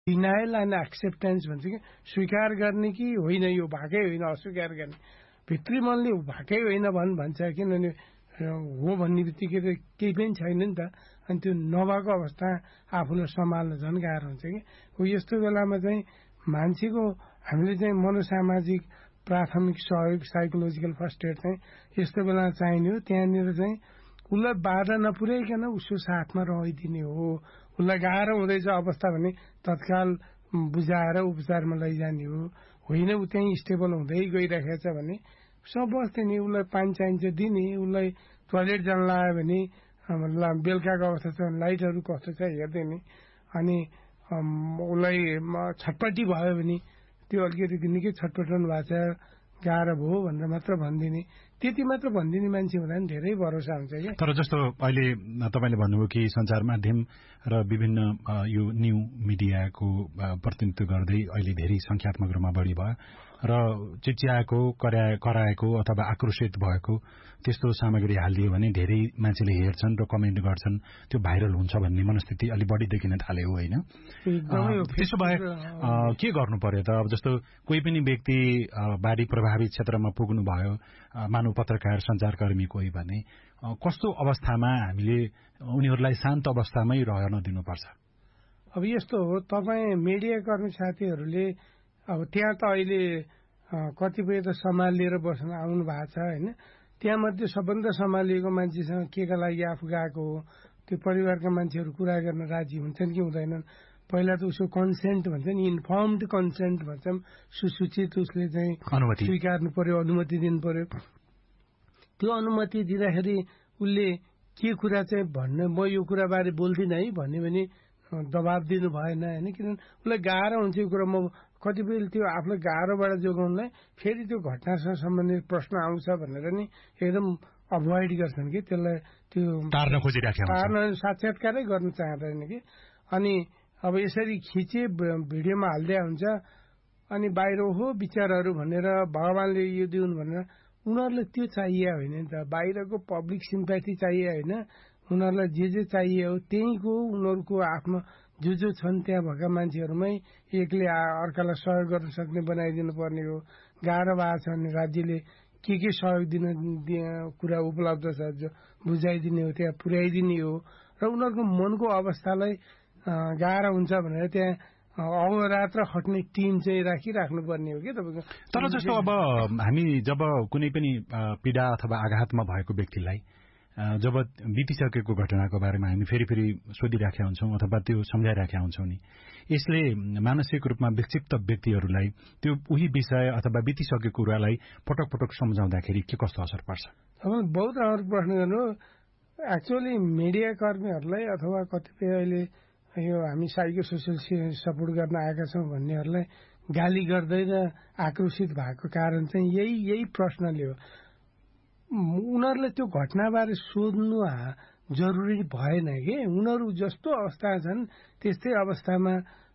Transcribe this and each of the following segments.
Denial and acceptance भन्छ कि स्वीकार गर्ने कि होइन यो भएकै होइन अस्वीकार गर्ने भित्री मनले भएकै होइन भन्छ किनभने हो भन्ने बित्तिकै त केही पनि छैन नि त अनि त्यो नभएको अवस्था आफूलाई सम्हाल्न झन् गाह्रो हुन्छ कि हो यस्तो बेलामा चाहिँ मान्छेको हामीले चाहिँ मनोसामाजिक प्राथमिक सहयोग साइकोलोजिकल फर्स्ट एड चाहिँ यस्तो बेला चाहिने हो त्यहाँनिर चाहिँ उसलाई बाधा नपुर्याइकन उसको साथमा रहिदिने हो उसलाई गाह्रो हुँदैछ अवस्था भने तत्काल बुझाएर उपचारमा लैजाने हो होइन ऊ त्यहीँ स्टेबल हुँदै गइरहेको छ भने सब बस्थे नि उसलाई पानी चाहिन्छ दिने उसलाई टोयलेट जान लाग्यो भने बेलुकाको अवस्था छ लाइटहरू कस्तो छ हेरिदिने अनि उसलाई छटपट्टि भयो भने त्यो अलिकति निकै छटपटाउनु भएको छ गाह्रो भयो भनेर मात्र भनिदिने त्यति मात्र भनिदिने मान्छे हुँदा पनि धेरै भरोसा हुन्छ क्या तर जस्तो अहिले तपाईँले भन्नुभयो कि सञ्चार माध्यम र विभिन्न यो न्यू मिडियाको प्रतिनिधित्व गर्दै अहिले धेरै संख्यात्मक रूपमा बढी भयो र चिच्याएको कराएको अथवा आक्रोशित भएको त्यस्तो सामग्री हालिदियो भने धेरै मान्छेले हेर्छन् र कमेन्ट गर्छन् त्यो भाइरल हुन्छ भन्ने मनस्थिति अलि बढी देखिन थाल्यो होइन त्यसो भए के गर्नु पर्यो त अब जस्तो कोही पनि व्यक्ति बाढी प्रभावित क्षेत्रमा पुग्नु भयो मानव पत्रकार सञ्चारकर्मी कोही भने कस्तो अवस्थामा हामीले उनीहरूलाई शान्त अवस्थामै रहन दिनुपर्छ अब यस्तो हो तपाईँ मिडियाकर्मी साथीहरूले अब त्यहाँ त अहिले कतिपय त सम्हालिएर बस्न आउनु भएको छ होइन त्यहाँ मध्ये सबभन्दा सम्हालिएको मान्छेसँग केका लागि आफू गएको हो त्यो परिवारका मान्छेहरू कुरा गर्न राजी हुन्छन् कि हुँदैनन् पहिला त उसको कन्सेन्ट भन्छ नि इन्फर्मड कन्सेन्ट भन्छौँ सुसूचित उसले चाहिँ स्वीकार्नु पर्यो अनुमति दिनु पर्यो त्यो अनुमति दिँदाखेरि उसले के कुरा चाहिँ भन्ने म यो कुराबारे बोल्दिनँ है भन्यो भने दबाब दिनु भएन होइन किनभने उसलाई गाह्रो हुन्छ यो कुरा म कतिपय त्यो आफूलाई गाह्रोबाट जोगाउनलाई फेरि त्यो घटनासँग सम्बन्धित प्रश्न आउँछ भनेर नि एकदम अभोइड गर्छन् कि त्यसलाई त्यो टार्न साक्षात्कारै गर्न चाहँदैन कि अनि अब यसरी खिचे भिडियोमा हाल्दै हुन्छ अनि बाहिर हो विचारहरू भनेर भगवानले यो दिउन् भनेर उनीहरूलाई त्यो चाहिए होइन नि त बाहिरको पब्लिक सिम्प्याथी चाहिए होइन उनीहरूलाई जे चाहिए हो त्यहीँको उनीहरूको आफ्नो जो छन् त्यहाँ भएका मान्छेहरूमै एकले अर्कालाई सहयोग गर्न सक्ने बनाइदिनु पर्ने हो गाह्रो भएको छ भने राज्यले के सहयोग दिन कुरा उपलब्ध छ जो बुझाइदिने हो त्यहाँ पुर्याइदिने हो र उनीहरूको मनको अवस्थालाई गाह्रो हुन्छ भनेर त्यहाँ अहोरात्र खट्ने टिम चाहिँ राखिराख्नुपर्ने हो कि तपाईँको तर जस्तो अब हामी जब कुनै पनि पीडा अथवा आघातमा भएको व्यक्तिलाई जब बितिसकेको घटनाको बारेमा हामी फेरि सोधिराखेका हुन्छौं अथवा त्यो सम्झाइराखेका हुन्छौं नि यसले मानसिक रूपमा विक्षिप्त व्यक्तिहरूलाई त्यो उही विषय अथवा बितिसकेको कुरालाई पटक पटक सम्झाउँदाखेरि के कस्तो असर पर्छ बहुत राम्रो प्रश्न गर्नु एक्चुअली मिडिया कर्मीहरूलाई अथवा कतिपय अहिले यो हामी साइको सोसियल सपोर्ट गर्न आएका छौं भन्नेहरूलाई गाली गर्दै र आक्रोशित भएको कारण चाहिँ यही प्रश्नले हो उनीहरूले त्यो घटनाबारे सोध्नु जरुरी भएन कि उनीहरू जस्तो अवस्था छन् त्यस्तै अवस्थामा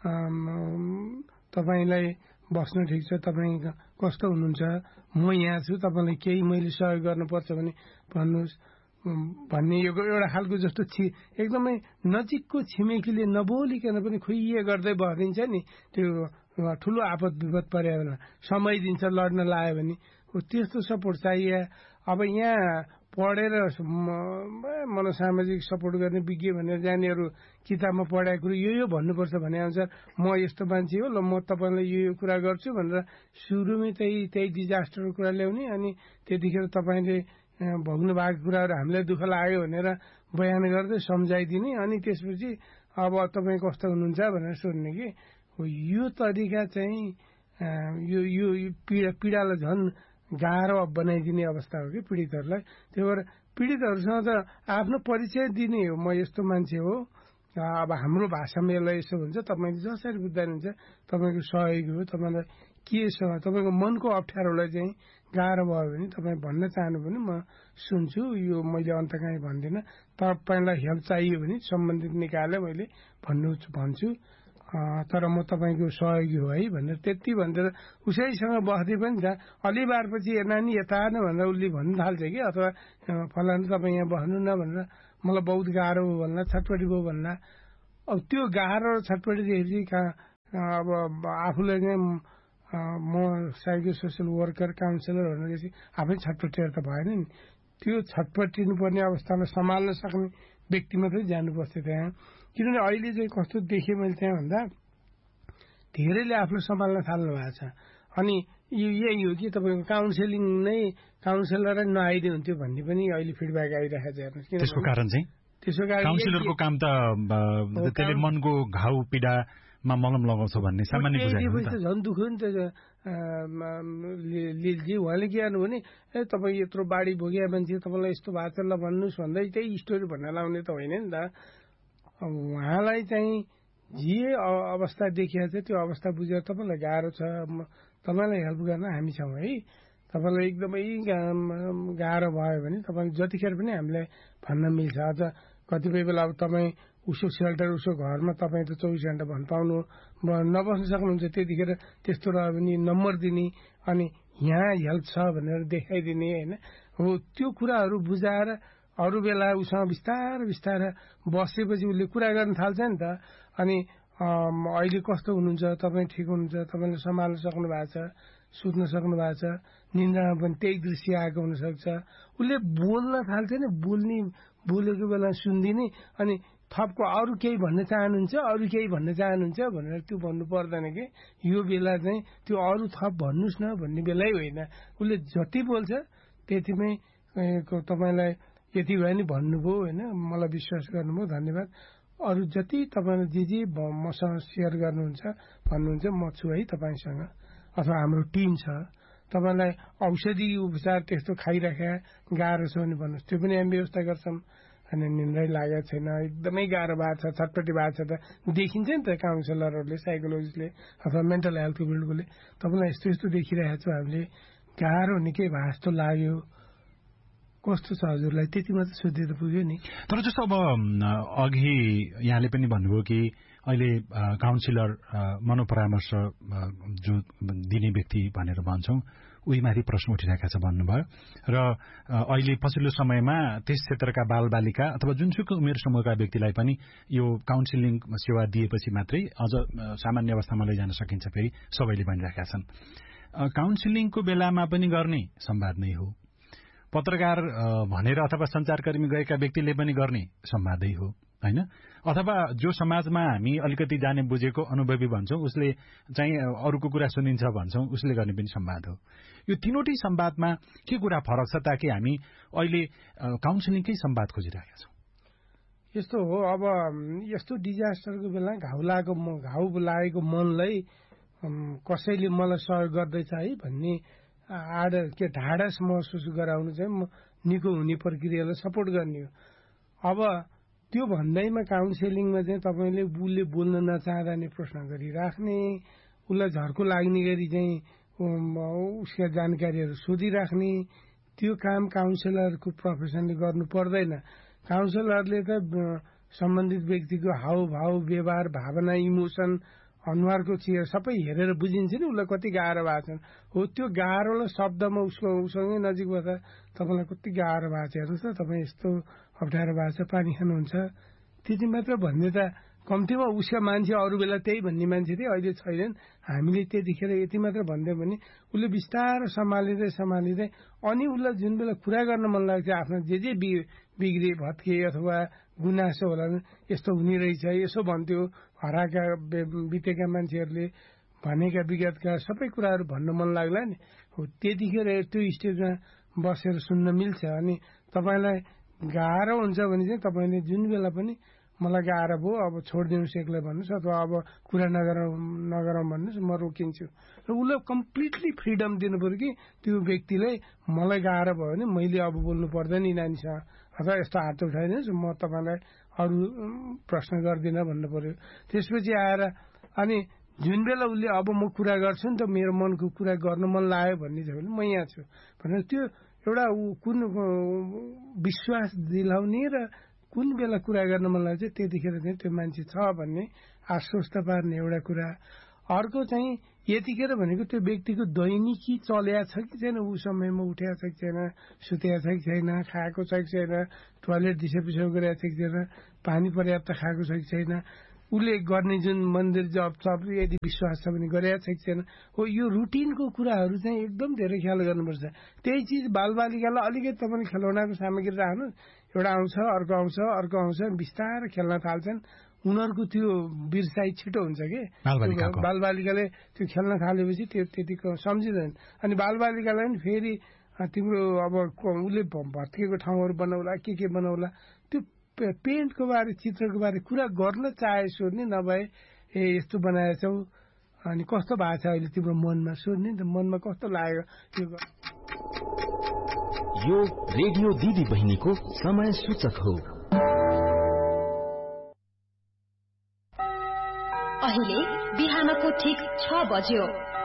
तपाईँलाई बस्न ठिक छ तपाईँ कस्तो हुनुहुन्छ म यहाँ छु तपाईँलाई केही मैले सहयोग गर्नुपर्छ भने भन्नुहोस् भन्ने एउटा खालको जस्तो एकदमै नजिकको छिमेकीले नबोलिकन पनि खुइए गर्दै भनिदिन्छ नि त्यो ठुलो आपद विपद पर्या बेला समय दिन्छ लड्न लाग्यो भने त्यस्तो सपोर्ट चाहिए अब यहाँ पढेर मनोसामाजिक सपोर्ट गर्ने विज्ञ भनेर जानेहरू किताबमा पढाएको कुरो यो भन्नुपर्छ भने अनुसार म यस्तो मान्छे हो ल म तपाईँलाई यो कुरा गर्छु भनेर सुरुमै त्यही डिजास्टरको कुरा ल्याउने अनि त्यतिखेर तपाईँले भोग्नु भएको कुराहरू हामीलाई दुःख लाग्यो भनेर बयान गर्दै सम्झाइदिने अनि त्यसपछि अब तपाईँ कस्तो हुनुहुन्छ भनेर सोध्ने कि यो तरिका चाहिँ यो पीडालाई झन् गाह्रो बनाइदिने अवस्था हो कि पीडितहरूलाई त्यही भएर पीडितहरूसँग त आफ्नो परिचय दिने हो म यस्तो मान्छे हो अब हाम्रो भाषामा यसलाई यसो हुन्छ तपाईँले जसरी बुझ्नुहुन्छ तपाईँको सहयोग हो तपाईँलाई के छ तपाईँको मनको अप्ठ्यारोलाई चाहिँ गाह्रो भयो भने तपाईँ भन्न चाहनु भने म सुन्छु यो मैले अन्त कहीँ भन्दिनँ तपाईँलाई हेल्प चाहियो भने सम्बन्धित निकायलाई मैले भन्छु तर म तपाईँको सहयोगी हो है भनेर त्यति भनेर उसैसँग बस्दै पनि छ अलि बारपछि नानी यता न भनेर उसले भन्नु थाल्छ कि अथवा फलानु तपाईँ यहाँ बस्नु न भनेर मलाई बहुत गाह्रो हो भन्ला छटपटी भयो भन्ला अब त्यो गाह्रो छटपटी देखेपछि अब आफूलाई चाहिँ म साइको सोसियल वर्कर काउन्सिलर भनेपछि आफै छटपटिएर त भएन नि। त्यो छटपटिनु पर्ने अवस्थालाई सम्हाल्न सक्ने व्यक्ति मात्रै जानुपर्छ त्यहाँ। किनभने अहिले चाहिँ कस्तो देखेँ मैले त्यहाँ भन्दा धेरैले आफूलाई सम्हाल्न थाल्नु भएको छ। अनि यो यही हो कि तपाईँको काउन्सिलिङ नै काउन्सिलरै नआइदियो हुन्थ्यो भन्ने पनि अहिले फिडब्याक आइरहेको छ। हेर्नुहोस् किन त्यसको कारण चाहिँ काउन्सिलरको काम त त्यसले मनको घाउ पीडामा मलम लगाउँछ भन्ने सामान्य बुझाइ हो नि त। झन् दुःख नि त लिलजी। उहाँले के गर्नु भने तपाईँ यत्रो बाढी भोगिया मान्छे तपाईँलाई यस्तो भएको छ ल भन्नुहोस् भन्दै त्यही स्टोरी भन्न लाउने त होइन नि त। उहाँलाई चाहिँ जे अवस्था देखिया छ त्यो अवस्था बुझेर तपाईँलाई गाह्रो छ, तपाईँलाई हेल्प गर्न हामी छौँ है। तपाईँलाई एकदमै गाह्रो भयो भने तपाईँ जतिखेर पनि हामीलाई भन्न मिल्छ। अझ कतिपय बेला अब तपाईँ उसो सेल्टर उसो घरमा तपाईँ त 24 घण्टा भन्न पाउनु नबस्न सक्नुहुन्छ। त्यतिखेर त्यस्तो रह्यो भने नम्बर दिने अनि यहाँ हेल्प छ भनेर देखाइदिने होइन। हो त्यो कुराहरू बुझाएर अरू बेला उसँग बिस्तार बिस्तार बसेपछि उसले कुरा गर्न थाल्छ नि त। अनि अहिले कस्तो हुनुहुन्छ, तपाईँ ठिक हुनुहुन्छ, तपाईँले सम्हाल्न सक्नु भएको छ, सुत्न सक्नु भएको छ, निन्द्रामा पनि त्यही दृश्य आएको हुनसक्छ। उसले बोल्न थाल्छ नि, बोलेको बेला सुनिदिने अनि थपको अरू केही भन्न चाहनुहुन्छ, अरू केही भन्न चाहनुहुन्छ भनेर त्यो भन्नु पर्दैन कि यो बेला चाहिँ त्यो अरू थप भन्नुहोस् न भन्ने बेलै होइन। उसले जति बोल्छ त्यतिमै तपाईँलाई यति भयो नि भन्नुभयो होइन, मलाई विश्वास गर्नुभयो, धन्यवाद। अरू जति तपाईँले जे मसँग सेयर गर्नुहुन्छ भन्नुहुन्छ म छु है तपाईँसँग, अथवा हाम्रो टिम छ। तपाईँलाई औषधि उपचार त्यस्तो खाइराख्या गाह्रो छ भने भन्नुहोस्, त्यो पनि हामी व्यवस्था गर्छौँ। अनि निन्द्रै लागेको छैन, एकदमै गाह्रो भएको छ, छटपट्टि भएको छ त देखिन्छ नि त काउन्सिलरहरूले, साइकोलोजिस्टले अथवा मेन्टल हेल्थ फिल्डकोले तपाईँलाई यस्तो यस्तो देखिरहेको छ, हामीले गाह्रो निकै भए जस्तो लाग्यो, कस्तो छ हजुरलाई, त्यति मात्र सोधेर पुग्यो नि। तर जस्तो अब अघि यहाँले पनि भन्नुभयो कि अहिले काउन्सिलर मनोपरामर्श जो दिने व्यक्ति भनेर भन्छौँ उही माथि प्रश्न उठिरहेका छ भन्नुभयो। र अहिले पछिल्लो समयमा त्यस क्षेत्रका बालबालिका अथवा जुनसुकै उमेर समूहका व्यक्तिलाई पनि यो काउन्सिलिङ सेवा दिएपछि मात्रै अझ सामान्य अवस्थामा लैजान सकिन्छ फेरि सबैले भनिरहेका छन्। काउन्सिलिङको बेलामा पनि गर्ने संवाद नै हो, पत्रकार भनेर अथवा सञ्चारकर्मी गएका व्यक्तिले पनि गर्ने संवादै हो होइन। अथवा जो समाजमा हामी अलिकति जाने बुझेको अनुभवी भन्छौँ उसले चाहिँ अरूको कुरा सुनिन्छ भन्छौँ उसले गर्ने पनि संवाद हो। यो तीनवटै संवादमा के कुरा फरक छ ताकि हामी अहिले काउन्सिलिङकै संवाद खोजिरहेका छौँ? यस्तो हो, अब यस्तो डिजास्टरको बेला घाउ लागेको मनलाई कसैले मलाई सहयोग गर्दैछ है भन्ने ढाडस महसुस गराउनु चाहिँ म निको हुने प्रक्रियालाई सपोर्ट गर्ने हो। अब त्यो भन्दैमा काउन्सिलिङमा चाहिँ तपाईँले उसले बोल्न नचाहँदा नै प्रश्न गरिराख्ने, उसलाई झर्को लाग्ने गरी चाहिँ उसका जानकारीहरू सोधिराख्ने, त्यो काम काउन्सिलरको प्रोफेसनले गर्नु पर्दैन। काउन्सिलरले त सम्बन्धित व्यक्तिको हावभाव, व्यवहार, भावना, इमोसन, अनुहारको चियर सबै हेरेर बुझिन्छ नि उसलाई कति गाह्रो भएको छ। हो त्यो गाह्रोलाई शब्दमा उसँगै नजिक बस्दा तपाईँलाई कति गाह्रो भएको छ, हेर्नुहोस् त तपाईँ यस्तो अप्ठ्यारो भएको छ, पानी खानुहुन्छ, त्यति मात्र भन्ने त कम्तीमा उसका मान्छे अरू बेला त्यही भन्ने मान्छे थिए, अहिले छैनन्। हामीले त्यतिखेर यति मात्र भनिदियो भने उसले बिस्तारो सम्हालिँदै अनि उसलाई जुन बेला कुरा गर्न मन लाग्छ आफ्नो जे बिग्रिए भत्के अथवा गुनासो होला यस्तो हुने रहेछ यसो भन्थ्यो, हराएका बितेका मान्छेहरूले भनेका विगतका सबै कुराहरू भन्न मन लाग्ला नि, हो त्यतिखेर त्यो स्टेजमा बसेर सुन्न मिल्छ। अनि तपाईँलाई गाह्रो हुन्छ भने चाहिँ तपाईँले जुन बेला पनि मलाई गाह्रो भयो अब छोडिदिनुहोस् एक्लै भन्नुहोस् अथवा अब कुरा नगरौँ भन्नुहोस्, म रोकिन्छु। र उसलाई कम्प्लिटली फ्रिडम दिनु पऱ्यो कि त्यो व्यक्तिले मलाई गाह्रो भयो भने मैले अब बोल्नु पर्दैन नानीसँग अथवा यस्तो हात उठाइदिनुहोस्, म तपाईँलाई अरू प्रश्न गर्दिनँ भन्नु पर्यो। त्यसपछि आएर अनि जुन बेला उसले अब म कुरा गर्छु नि त मेरो मनको कुरा गर्न मन लाग्यो भन्ने छ भने म यहाँ छु भनेर त्यो एउटा कुन विश्वास दिलाउने र कुन बेला कुरा गर्न मन लाग्छ त्यतिखेर चाहिँ त्यो मान्छे छ भन्ने आश्वस्त पार्ने एउटा कुरा। अर्को चाहिँ यतिखेर भनेको त्यो व्यक्तिको दैनिकी चल्या छ कि छैन, ऊ समयमा उठेको छ कि छैन, सुतेको छ कि छैन, खाएको छ कि छैन, टोयलेट दिशा पिसाब गरेको छ कि छैन, पानी पर्याप्त खाएको छ कि छैन, उसले गर्ने जुन मन्दिर जप सब यदि विश्वास छ भने गरेका छ कि छैन हो यो रुटिनको कुराहरू चाहिँ एकदम धेरै ख्याल गर्नुपर्छ। त्यही चिज बालबालिकालाई अलिकति तपाईँले खेलौनाको सामग्री राख्नु, एउटा आउँछ अर्को आउँछ अर्को आउँछ बिस्तारै खेल्न थाल्छन्। उनीहरूको त्यो बिर्साइ छिटो हुन्छ कि बालबालिकाले त्यो खेल्न थालेपछि त्यो त्यतिको सम्झिँदैन। अनि बालबालिकालाई पनि फेरि तिम्रो अब उसले भत्किएको ठाउँहरू बनाउला के बनाउला त्यो पेन्टको बारे चित्रको बारे कुरा गर्न चाहे सोध्ने, नभए यस्तो बनाएछौ अनि कस्तो भएको छ अहिले तिम्रो मनमा सोध्ने, त मनमा कस्तो लाग्यो त्यो। यो रेडियो दिदी बहिनीको समय सूचक हो। अहिले बिहानको ठीक 6 बज्यो।